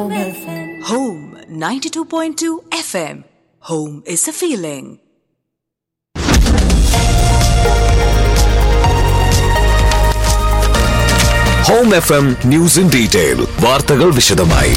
Home 92.2 FM. Home is a feeling. Home FM News in Detail. വാർത്തകൾ വിശദമായി.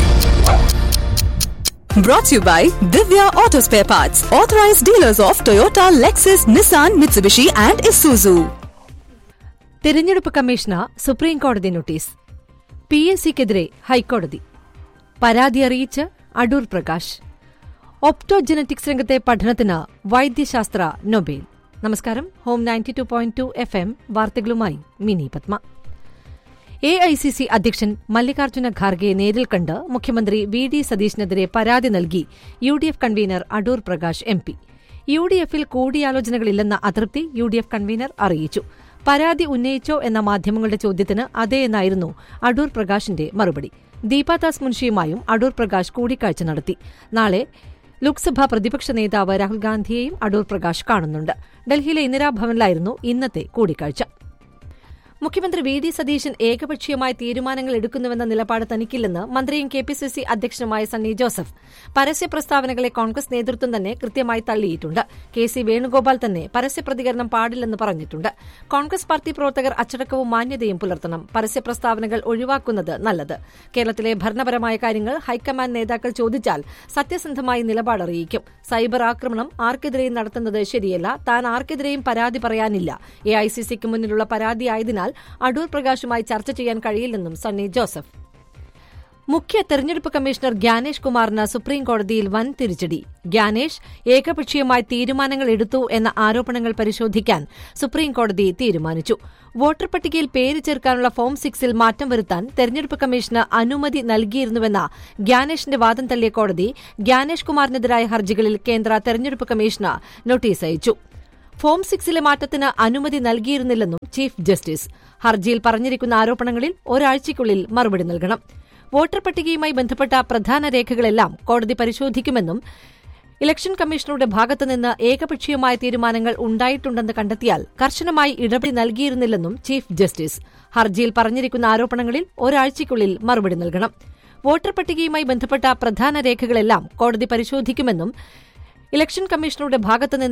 Brought to you by Divya Auto Spare Parts, authorized dealers of Toyota, Lexus, Nissan, Mitsubishi and Isuzu. തിരഞ്ഞെടുപ്പ് commission supreme കോടതി notice. PSCക്കെതിരെ ഹൈക്കോടതി. പരാതി അറിയിച്ച് അടൂർ പ്രകാശ്. ഒപ്റ്റോജനറ്റിക്സ് രംഗത്തെ പഠനത്തിന് വൈദ്യശാസ്ത്ര നൊബേൽ. നമസ്കാരം. ഹോം 92.2 FM വാർത്തകളുമായി മിനി പത്മ. AICC അധ്യക്ഷൻ മല്ലികാർജ്ജുന ഖാർഗെ നേരിൽ കണ്ട് മുഖ്യമന്ത്രി VD സതീശിനെതിരെ പരാതി നൽകി UDF convener Adoor Prakash MP. UDFൽ കൂടിയാലോചനകളില്ലെന്ന അതൃപ്തി UDF കൺവീനർ അറിയിച്ചു. പരാതി ഉന്നയിച്ചോ എന്ന മാധ്യമങ്ങളുടെ ചോദ്യത്തിന് അതേ എന്നായിരുന്നു അടൂർ പ്രകാശിന്റെ മറുപടി. ദീപാദാസ് മുൻഷിയുമായും അടൂർ പ്രകാശ് കൂടിക്കാഴ്ച നടത്തി. നാളെ ലോക്സഭാ പ്രതിപക്ഷ നേതാവ് രാഹുൽ ഗാന്ധിയെയും അടൂർ പ്രകാശ് കാണുന്നുണ്ട്. ഡൽഹിയിലെ ഇന്ദിരാഭവനിലായിരുന്നു ഇന്നത്തെ കൂടിക്കാഴ്ച. മുഖ്യമന്ത്രി VD സതീശൻ ഏകപക്ഷീയമായ തീരുമാനങ്ങൾ എടുക്കുന്നുവെന്ന നിലപാട് തനിക്കില്ലെന്ന് മന്ത്രിയും KPCC അധ്യക്ഷനുമായ സണ്ണി ജോസഫ്. പരസ്യ പ്രസ്താവനകളെ കോൺഗ്രസ് നേതൃത്വം തന്നെ കൃത്യമായി തള്ളിയിട്ടുണ്ട്. KC വേണുഗോപാൽ തന്നെ പരസ്യ പ്രതികരണം പാടില്ലെന്ന് പറഞ്ഞിട്ടുണ്ട്. കോൺഗ്രസ് പാർട്ടി പ്രവർത്തകർ അച്ചടക്കവും മാന്യതയും പുലർത്തണം. പരസ്യ പ്രസ്താവനകൾ ഒഴിവാക്കുന്നത് നല്ലത്. കേരളത്തിലെ ഭരണപരമായ കാര്യങ്ങൾ ഹൈക്കമാൻഡ് നേതാക്കൾ ചോദിച്ചാൽ സത്യസന്ധമായി നിലപാടറിയിക്കും. സൈബർ ആക്രമണം ആർക്കെതിരെയും നടത്തുന്നത് ശരിയല്ല. താൻ ആർക്കെതിരെയും പരാതി പറയാനില്ല. AICCക്ക് മുന്നിലുള്ള പരാതിയായതിനാൽ അടൂർ പ്രകാശുമായി ചർച്ച ചെയ്യാൻ കഴിയില്ലെന്നും സണ്ണി ജോസഫ്. മുഖ്യ തെരഞ്ഞെടുപ്പ് കമ്മീഷണർ ഗ്യാനേഷ് കുമാറിന് സുപ്രീം കോടതിയിൽ വൻ തിരിച്ചടി. ഗ്യാനേഷ് ഏകപക്ഷീയമായി തീരുമാനങ്ങൾ എടുത്തു എന്ന ആരോപണങ്ങൾ പരിശോധിക്കാൻ സുപ്രീം കോടതി തീരുമാനിച്ചു. വോട്ടർ പട്ടികയിൽ പേര് ചേർക്കാനുള്ള ഫോം 6ൽ മാറ്റം വരുത്താൻ തെരഞ്ഞെടുപ്പ് കമ്മീഷന് അനുമതി നൽകിയിരുന്നുവെന്ന ഗ്യാനേഷിന്റെ വാദം തള്ളിയ കോടതി ഗ്യാനേഷ് കുമാറിനെതിരായ ഹർജികളിൽ കേന്ദ്ര തെരഞ്ഞെടുപ്പ് കമ്മീഷന് നോട്ടീസ് അയച്ചു. ഫോം 6ലെ മാറ്റത്തിന് അനുമതി നൽകിയിരുന്നില്ലെന്നും ചീഫ് ജസ്റ്റിസ്. ഹർജിയിൽ പറഞ്ഞിരിക്കുന്ന ആരോപണങ്ങളിൽ ഒരാഴ്ചയ്ക്കുള്ളിൽ മറുപടി നൽകണം. വോട്ടർ പട്ടികയുമായി ബന്ധപ്പെട്ട പ്രധാന രേഖകളെല്ലാം കോടതി പരിശോധിക്കുമെന്നും ഇലക്ഷൻ കമ്മീഷണറുടെ ഭാഗത്തുനിന്ന് ഏകപക്ഷീയമായ തീരുമാനങ്ങൾ ഉണ്ടായിട്ടുണ്ടെന്ന് കണ്ടെത്തിയാൽ കർശനമായി ഇടപെടി നൽകിയിരുന്നില്ലെന്നും ചീഫ് ജസ്റ്റിസ്. ഹർജിയിൽ പറഞ്ഞിരിക്കുന്ന ആരോപണങ്ങളിൽ ഒരാഴ്ചയ്ക്കുള്ളിൽ മറുപടി നൽകണം. വോട്ടർ പട്ടികയുമായി ബന്ധപ്പെട്ട പ്രധാന രേഖകളെല്ലാം കോടതി പരിശോധിക്കുമെന്നും ഇലക്ഷൻ കമ്മീഷണറുടെ ഭാഗത്തുനിന്ന്